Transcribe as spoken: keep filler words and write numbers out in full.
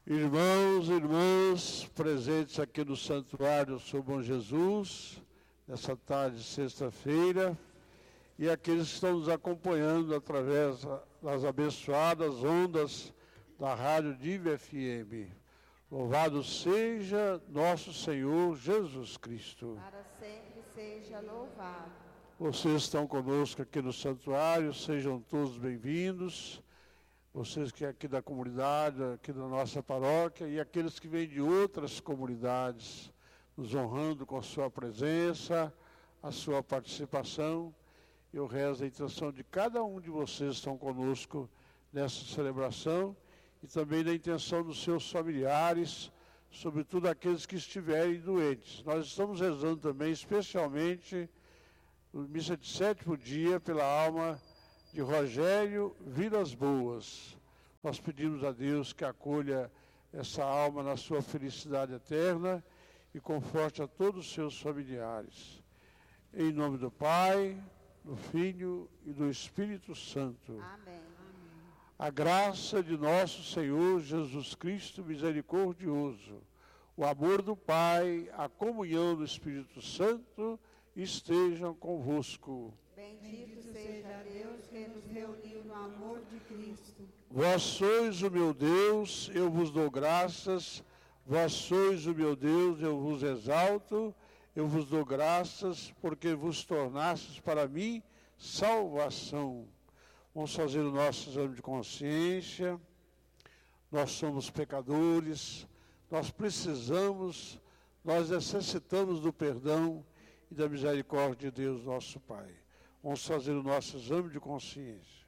Irmãos e irmãs presentes aqui no Santuário São Bom Jesus, nessa tarde de sexta-feira, e aqueles que estão nos acompanhando através das abençoadas ondas da Rádio Diva F M. Louvado seja nosso Senhor Jesus Cristo. Para sempre seja louvado. Vocês estão conosco aqui no Santuário, sejam todos bem-vindos. Vocês que é aqui da comunidade, aqui da nossa paróquia, e aqueles que vêm de outras comunidades, nos honrando com a sua presença, a sua participação. Eu rezo a intenção de cada um de vocês que estão conosco nessa celebração, e também da intenção dos seus familiares, sobretudo aqueles que estiverem doentes. Nós estamos rezando também, especialmente, no missa de sétimo dia, pela alma de Rogério Vilas Boas. Nós pedimos a Deus que acolha essa alma na sua felicidade eterna e conforte a todos os seus familiares. Em nome do Pai, do Filho e do Espírito Santo. Amém. A graça de nosso Senhor Jesus Cristo misericordioso, o amor do Pai, a comunhão do Espírito Santo estejam convosco. Bendito seja Deus que nos reuniu no amor de Cristo. Vós sois o meu Deus, eu vos dou graças. Vós sois o meu Deus, eu vos exalto. Eu vos dou graças, porque vos tornastes para mim salvação. Vamos fazer o nosso exame de consciência. Nós somos pecadores, nós precisamos, nós necessitamos do perdão e da misericórdia de Deus, nosso Pai. Vamos fazer o nosso exame de consciência.